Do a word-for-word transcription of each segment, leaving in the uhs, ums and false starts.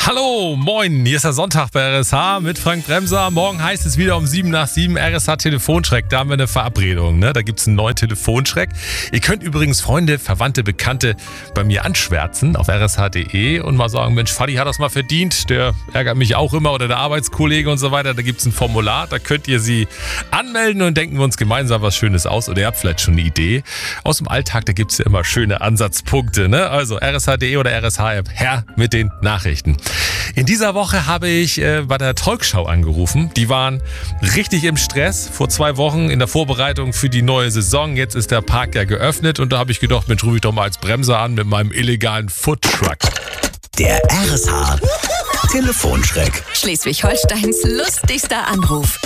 Hallo, moin, hier ist der Sonntag bei R S H mit Frank Bremser. Morgen heißt es wieder um sieben nach sieben R S H Telefonschreck. Da haben wir eine Verabredung, ne? Da gibt es einen neuen Telefonschreck. Ihr könnt übrigens Freunde, Verwandte, Bekannte bei mir anschwärzen auf r s h punkt d e und mal sagen, Mensch, Fadi hat das mal verdient, der ärgert mich auch immer oder der Arbeitskollege und so weiter. Da gibt es ein Formular, da könnt ihr sie anmelden und denken wir uns gemeinsam was Schönes aus. Oder ihr habt vielleicht schon eine Idee. Aus dem Alltag, da gibt es ja immer schöne Ansatzpunkte, ne? Also r s h punkt d e oder R S H-App, her mit den Nachrichten. In dieser Woche habe ich äh, bei der Talkshow angerufen. Die waren richtig im Stress vor zwei Wochen in der Vorbereitung für die neue Saison. Jetzt ist der Park ja geöffnet und da habe ich gedacht, Mensch, rufe ich doch mal als Bremser an mit meinem illegalen Foodtruck. Der R S H Telefonschreck. Schleswig-Holsteins lustigster Anruf.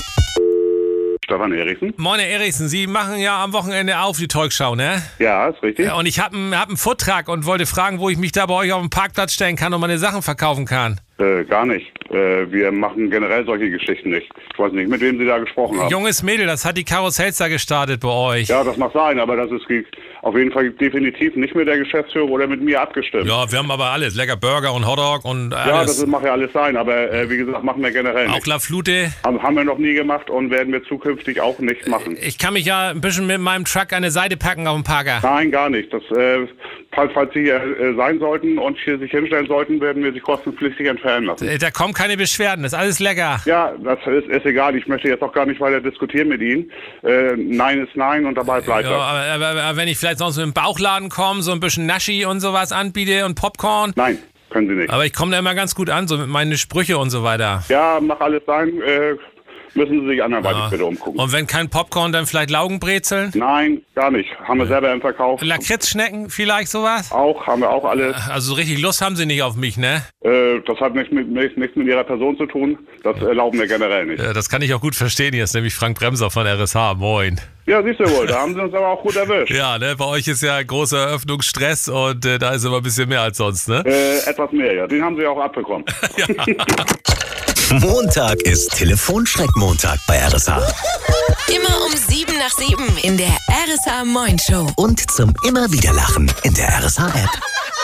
Stefan Erichsen. Moin, Herr Erichsen, Sie machen ja am Wochenende auf die Talkshow, ne? Ja, ist richtig. Und ich habe einen hab einen Foodtruck und wollte fragen, wo ich mich da bei euch auf den Parkplatz stellen kann und meine Sachen verkaufen kann. Äh, gar nicht. Äh, wir machen generell solche Geschichten nicht. Ich weiß nicht, mit wem Sie da gesprochen haben. Junges Mädel, das hat die Karussells da gestartet bei euch. Ja, das mag sein, aber das ist auf jeden Fall definitiv nicht mit der Geschäftsführung oder mit mir abgestimmt. Ja, wir haben aber alles. Lecker Burger und Hotdog und alles. Ja, das mag ja alles sein, aber äh, wie gesagt, machen wir generell nicht. Auch La Flute. Haben, haben wir noch nie gemacht und werden wir zukünftig auch nicht machen. Ich kann mich ja ein bisschen mit meinem Truck an der Seite packen auf dem Parker. Nein, gar nicht. Das, äh, falls, falls Sie hier äh, sein sollten und hier sich hinstellen sollten, werden wir Sie kostenpflichtig entfernen lassen. Da kommen keine Beschwerden, das ist alles lecker. Ja, das ist, ist egal. Ich möchte jetzt auch gar nicht weiter diskutieren mit Ihnen. Äh, nein ist nein und dabei bleibt ja, aber, aber, aber wenn ich vielleicht sonst mit dem Bauchladen komme, so ein bisschen Naschi und sowas anbiete und Popcorn. Nein, können Sie nicht. Aber ich komme da immer ganz gut an, so mit meinen Sprüche und so weiter. Ja, mach alles sein. Äh, müssen Sie sich anderweitig Ja. bitte umgucken. Und wenn kein Popcorn, dann vielleicht Laugenbrezeln? Nein, gar nicht. Haben wir selber im Verkauf. Lakritzschnecken vielleicht sowas? Auch, haben wir auch alles. Also so richtig Lust haben Sie nicht auf mich, ne? Äh, das hat nichts mit, nichts mit Ihrer Person zu tun. Das erlauben wir generell nicht. Ja, das kann ich auch gut verstehen. Hier ist nämlich Frank Bremser von R S H. Moin. Ja, siehst du wohl. Da haben Sie uns aber auch gut erwischt. Ja, ne, bei euch ist ja großer Eröffnungsstress und äh, da ist immer ein bisschen mehr als sonst, ne? Äh, etwas mehr, ja. Den haben Sie auch abbekommen. Ja. Montag ist Telefonschreck-Montag bei R S H. Immer um sieben nach sieben in der R S H Moin Show. Und zum immer wieder Lachen in der R S H-App.